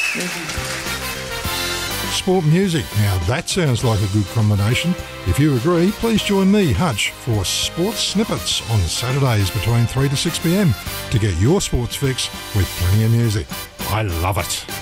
Sport music. Now that sounds like a good combination. If you agree, please join me, Hutch, for Sports Snippets on Saturdays between 3 to 6 p.m. to get your sports fix with plenty of music. I love it.